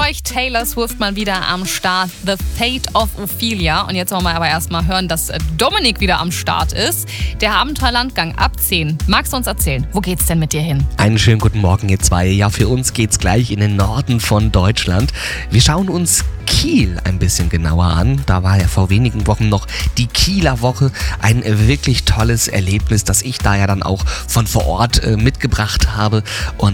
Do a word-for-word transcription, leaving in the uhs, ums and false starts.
euch Taylor Swift mal wieder am Start. The Fate of Ophelia. Und jetzt wollen wir aber erstmal hören, dass Dominik wieder am Start ist. Der Abenteuerlandgang ab zehn. Magst du uns erzählen, wo geht's denn mit dir hin? Einen schönen guten Morgen, ihr zwei. Ja, für uns geht's gleich in den Norden von Deutschland. Wir schauen uns Kiel ein bisschen genauer an. Da war ja vor wenigen Wochen noch die Kieler Woche. Ein wirklich tolles Erlebnis, das ich da ja dann auch von vor Ort äh, mitgebracht habe. Und